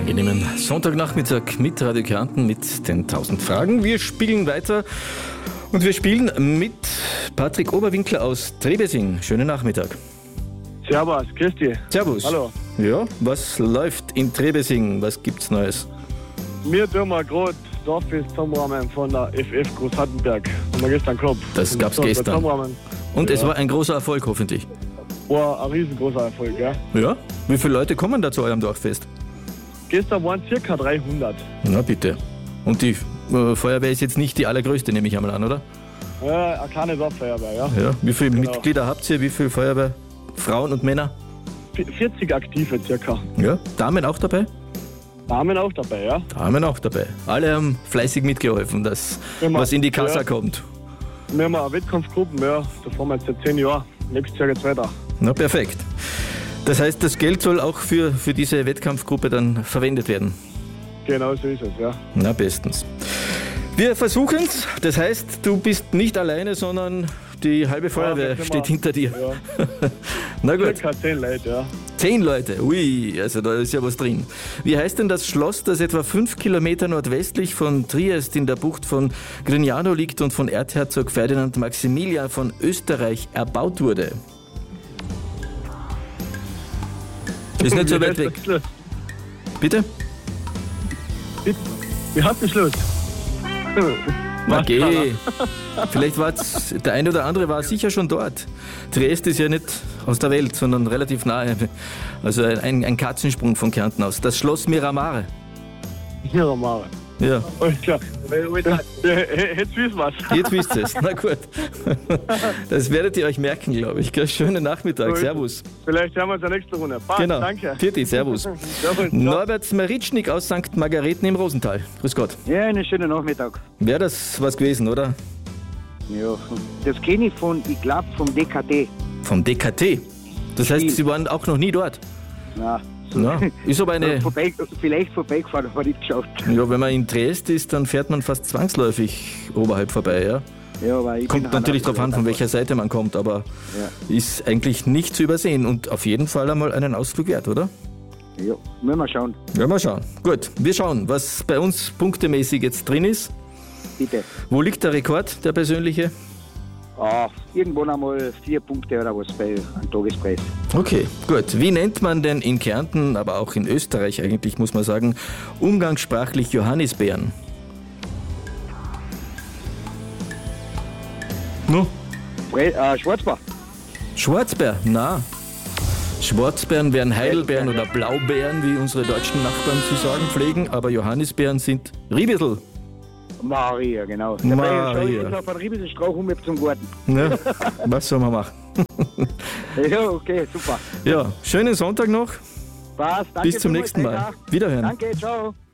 angenehmen Sonntagnachmittag mit Radio Kärnten mit den 1000 Fragen. Wir spielen weiter und wir spielen mit Patrick Oberwinkler aus Trebesing. Schönen Nachmittag. Servus, Christi. Servus. Hallo. Ja, was läuft in Trebesing? Was gibt's Neues? Wir tun mal gerade Dorffest zusammenrahmen von der FF Großhattenberg. Haben wir gestern gehabt. Das gab's gestern. Und es war ein großer Erfolg, hoffentlich. War ein riesengroßer Erfolg, ja. Ja? Wie viele Leute kommen da zu eurem Dorffest? Gestern waren ca. 300. Na bitte. Und die Feuerwehr ist jetzt nicht die allergrößte, nehme ich einmal an, oder? Ja, eine kleine Dorffeuerwehr, ja. Ja. Wie viele Genau. Mitglieder habt ihr? Wie viele Feuerwehrfrauen und Männer? 40 Aktive circa. Ja. Damen auch dabei? Damen auch dabei, ja. Damen auch dabei. Alle haben fleißig mitgeholfen, dass Immer. was in die Kassa Ja. kommt. Wir haben eine Wettkampfgruppe, ja. Da fahren wir jetzt seit 10 Jahren. Nächstes Jahr geht's weiter. Na perfekt. Das heißt, das Geld soll auch für diese Wettkampfgruppe dann verwendet werden. Genau so ist es, ja. Na bestens. Wir versuchen's. Das heißt, du bist nicht alleine, sondern die halbe Feuerwehr wir steht hinter dir. Ja. Na gut. Circa 10 Leute, ja. 10 Leute, ui, also da ist ja was drin. Wie heißt denn das Schloss, das etwa 5 Kilometer nordwestlich von Triest in der Bucht von Grignano liegt und von Erzherzog Ferdinand Maximilian von Österreich erbaut wurde? Ist nicht so weit weg. Bitte? Wie hat es Schluss? Na geh. Vielleicht war der eine oder andere war sicher schon dort. Triest ist ja nicht aus der Welt, sondern relativ nahe. Also ein Katzensprung von Kärnten aus. Das Schloss Miramare. Miramare. Ja. Alles klar. Jetzt wissen wir es. Jetzt wisst ihr es. Na gut. Das werdet ihr euch merken, glaube ich. Gell? Schönen Nachmittag. Servus. Vielleicht hören wir uns in der nächsten Runde. Passt, Genau. danke. Vierte, servus. Servus. Norbert Maritschnik aus St. Margareten im Rosental. Grüß Gott. Ja, einen schönen Nachmittag. Wäre das was gewesen, oder? Ja, das kenne ich ich glaube, vom DKT. Vom DKT. Das heißt, Stimmt. Sie waren auch noch nie dort. Ja, so. Na, ist aber eine. Vielleicht vorbeigefahren, aber nicht geschafft. Ja, wenn man in Triest ist, dann fährt man fast zwangsläufig oberhalb vorbei, ja. Ja, aber ich Kommt natürlich darauf an, von welcher Seite man kommt, aber ist eigentlich nicht zu übersehen und auf jeden Fall einmal einen Ausflug wert, oder? Ja, müssen wir schauen. Ja, mal schauen. Gut, wir schauen, was bei uns punktemäßig jetzt drin ist. Bitte. Wo liegt der Rekord, der persönliche? Irgendwann einmal 4 Punkte oder was bei einem Tagespreis. Okay, gut. Wie nennt man denn in Kärnten, aber auch in Österreich eigentlich, muss man sagen, umgangssprachlich Johannisbeeren? No? Schwarzbär. Schwarzbär? Na. Schwarzbeeren wären Heidelbeeren oder Blaubeeren, wie unsere deutschen Nachbarn zu sagen pflegen, aber Johannisbeeren sind Riebisel. Maria, genau. Maria. Ich jetzt auf einen Riebelstrauch zum Garten. Ja, was soll man machen? Ja, okay, super. Ja, schönen Sonntag noch. Passt, danke. Bis zum nächsten Mal. Wiederhören. Danke, ciao.